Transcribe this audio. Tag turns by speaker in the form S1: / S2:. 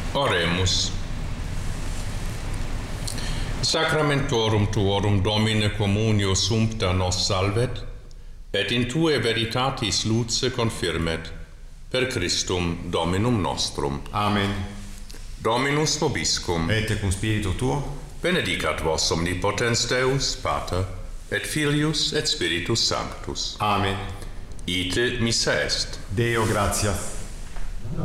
S1: Oremus. Sacramentorum tuorum, Domine, communio sumpta nos salvet, et in tue veritatis luce confirmet, per Christum Dominum nostrum.
S2: Amen.
S1: Dominus vobiscum.
S2: Et cum spiritu tuo.
S1: Benedicat vos omnipotens Deus, Pater, et Filius, et Spiritus Sanctus.
S2: Amen.
S1: Ite missa est.
S2: Deo gratias.